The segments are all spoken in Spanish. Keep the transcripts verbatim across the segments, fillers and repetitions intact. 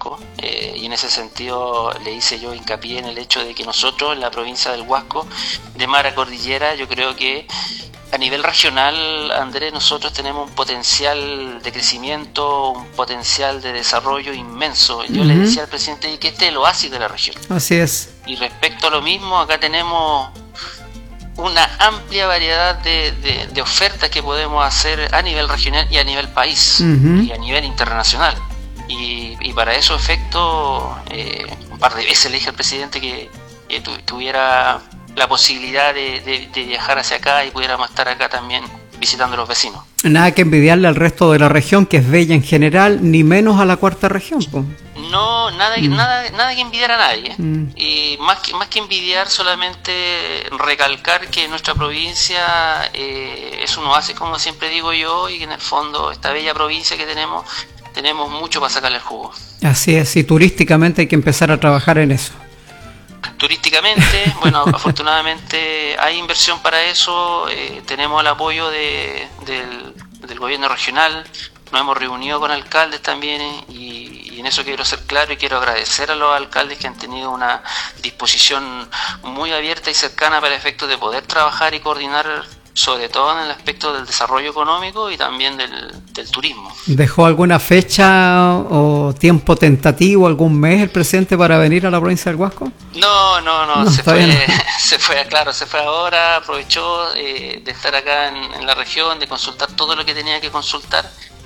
Huasco, eh, y en ese sentido le hice yo hincapié en el hecho de que nosotros en la provincia del Huasco, de mar a cordillera, yo creo que a nivel regional, Andrés, nosotros tenemos un potencial de crecimiento, un potencial de desarrollo inmenso. Yo uh-huh. le decía al presidente que este es el oasis de la región. Así es. Y respecto a lo mismo, acá tenemos una amplia variedad de, de, de ofertas que podemos hacer a nivel regional y a nivel país, uh-huh. y a nivel internacional. Y, y para esos efectos, eh, un par de veces le dije al presidente que, que tu, tuviera la posibilidad de, de, de viajar hacia acá y pudiéramos estar acá también visitando a los vecinos. Nada que envidiarle al resto de la región, que es bella en general, ni menos a la cuarta región, po. No, nada, mm. nada, nada que envidiar a nadie. Mm. Y más que, más que envidiar, solamente recalcar que nuestra provincia eh, es un oasis, como siempre digo yo, y que en el fondo esta bella provincia que tenemos, tenemos mucho para sacarle el jugo. Así es, y turísticamente hay que empezar a trabajar en eso. Turísticamente, bueno, afortunadamente hay inversión para eso, eh, tenemos el apoyo de, del, del gobierno regional, nos hemos reunido con alcaldes también, eh, y, y en eso quiero ser claro y quiero agradecer a los alcaldes que han tenido una disposición muy abierta y cercana para el efecto de poder trabajar y coordinar, sobre todo en el aspecto del desarrollo económico y también del, del turismo. ¿Dejó alguna fecha o tiempo tentativo, algún mes el presidente para venir a la provincia del Huasco? No, no, no, no se fue, se fue, claro, se fue ahora, aprovechó eh, de estar acá en, en la región, de consultar todo lo que tenía que consultar,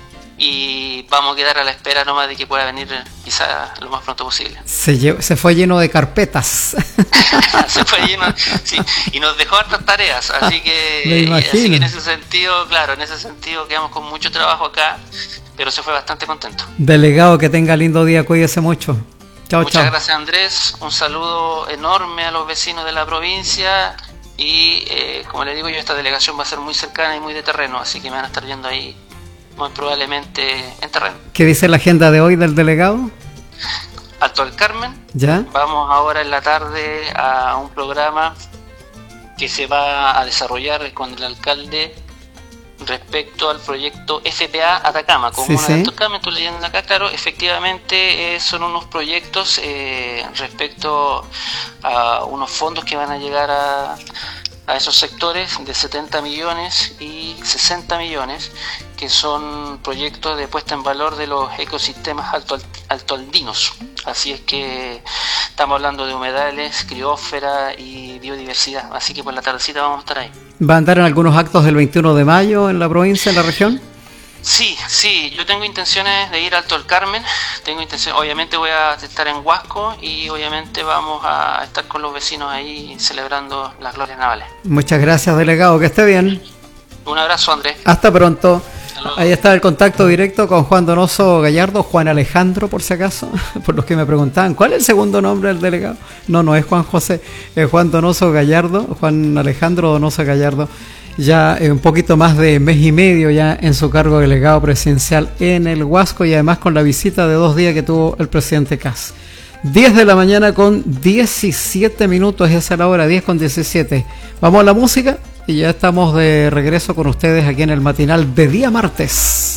y vamos a quedar a la espera nomás de que pueda venir quizá lo más pronto posible. Se, lle- se fue lleno de carpetas. Se fue lleno, sí, y nos dejó hartas tareas, así que, así que en ese sentido, claro, en ese sentido quedamos con mucho trabajo acá, pero se fue bastante contento. Delegado, que tenga lindo día, cuídese mucho. Chao, Muchas chao. gracias, Andrés, un saludo enorme a los vecinos de la provincia, y eh, como le digo yo, esta delegación va a ser muy cercana y muy de terreno, así que me van a estar viendo ahí muy probablemente en terreno. ¿Qué dice la agenda de hoy del delegado? Alto del Carmen. ¿Ya? Vamos ahora en la tarde a un programa que se va a desarrollar con el alcalde respecto al proyecto F P A Atacama, Comuna sí, sí. de Alto del Carmen. Estoy leyendo acá, claro, efectivamente eh, son unos proyectos eh, respecto a unos fondos que van a llegar a, a esos sectores de setenta millones y sesenta millones, que son proyectos de puesta en valor de los ecosistemas alto, altoandinos. Así es que estamos hablando de humedales, criósfera y biodiversidad. Así que por la tardecita vamos a estar ahí. ¿Va a andar en algunos actos del veintiuno de mayo en la provincia, en la región? Sí, sí, yo tengo intenciones de ir a Alto del Carmen, tengo intención, obviamente voy a estar en Huasco y obviamente vamos a estar con los vecinos ahí celebrando las glorias navales. Muchas gracias, delegado, que esté bien. Un abrazo, Andrés. Hasta pronto. Ahí está el contacto directo con Juan Donoso Gallardo, Juan Alejandro, por si acaso, por los que me preguntaban, ¿cuál es el segundo nombre del delegado? No, no es Juan José, es Juan Donoso Gallardo, Juan Alejandro Donoso Gallardo, ya un poquito más de mes y medio ya en su cargo de delegado presidencial en el Huasco, y además con la visita de dos días que tuvo el presidente Kast. diez de la mañana con diecisiete minutos, esa es la hora, diez con diecisiete. Vamos a la música y ya estamos de regreso con ustedes aquí en el matinal de día martes.